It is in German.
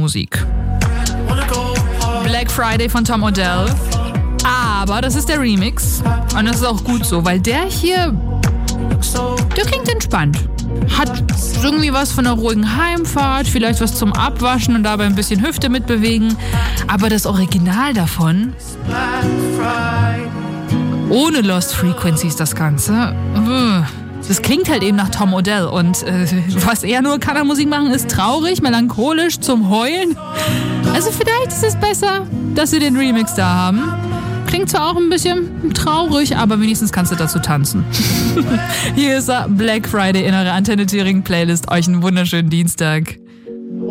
Musik. Black Friday von Tom Odell. Aber das ist der Remix. Und das ist auch gut so, weil der hier, der klingt entspannt. Hat irgendwie was von einer ruhigen Heimfahrt, vielleicht was zum Abwaschen und dabei ein bisschen Hüfte mitbewegen. Aber das Original davon, ohne Lost Frequencies das Ganze, das klingt halt eben nach Tom Odell. Und was er nur kann an Musik machen, ist traurig, melancholisch, zum Heulen. Also vielleicht ist es besser, dass wir den Remix da haben. Klingt zwar auch ein bisschen traurig, aber wenigstens kannst du dazu tanzen. Hier ist Black Friday in eurer Antenne Thüringen Playlist. Euch einen wunderschönen Dienstag.